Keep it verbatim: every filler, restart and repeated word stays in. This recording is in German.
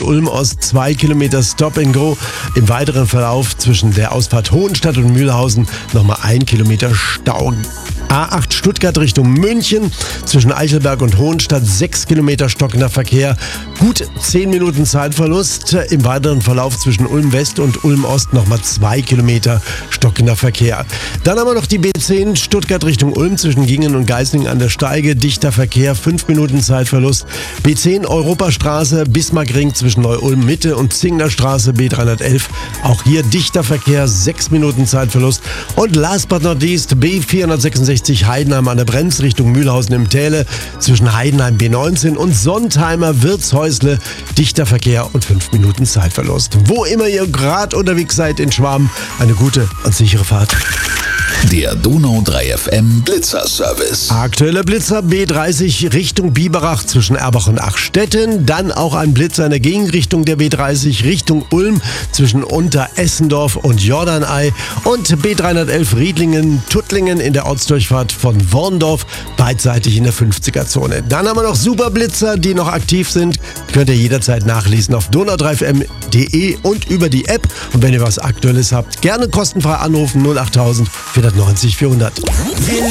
Ulm Ost zwei Kilometer Stop and Go. Im weiteren Verlauf zwischen der Ausfahrt Hohenstadt und Mühlhausen nochmal ein Kilometer Stau. A acht Stuttgart Richtung München, zwischen Eichelberg und Hohenstadt sechs Kilometer stockender Verkehr, gut zehn Minuten Zeitverlust. Im weiteren Verlauf zwischen Ulm West und Ulm Ost nochmal zwei Kilometer stockender Verkehr. Dann haben wir noch die B zehn Stuttgart Richtung Ulm zwischen Gingen und Geislingen an der Steige, dichter Verkehr, fünf Minuten Zeitverlust. B zehn Europastraße, Bismarckring zwischen Neu-Ulm Mitte und Zingler Straße, B dreihundertelf, auch hier dichter Verkehr, sechs Minuten Zeitverlust. Und last but not least, B vierhundertsechsundsechzig Heidenheim an der Brenz Richtung Mühlhausen im Täle, zwischen Heidenheim B neunzehn und Sontheimer Wirtshäusle, dichter Verkehr und fünf Minuten Zeitverlust. Wo immer ihr gerade unterwegs seid in Schwaben, eine gute und sichere Fahrt. Der Donau drei F M Blitzer-Service. Aktueller Blitzer B dreißig Richtung Biberach zwischen Erbach und Achstetten. Dann auch ein Blitzer in der Gegenrichtung der B dreißig Richtung Ulm zwischen Unteressendorf und Jordanei. Und B dreihundertelf Riedlingen, Tuttlingen in der Ortsdurchfahrt von Worndorf, beidseitig in der fünfziger-Zone. Dann haben wir noch Superblitzer, die noch aktiv sind. Könnt ihr jederzeit nachlesen auf donau drei f m punkt de und über die App. Und wenn ihr was Aktuelles habt, gerne kostenfrei anrufen null achttausend vierhundertneunzig vierhundert. Wir